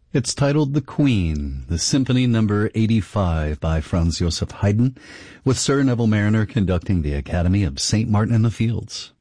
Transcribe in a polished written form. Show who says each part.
Speaker 1: It's titled The Queen, the Symphony Number 85 by Franz Joseph Haydn, with Sir Neville Marriner conducting the Academy of St. Martin in the Fields.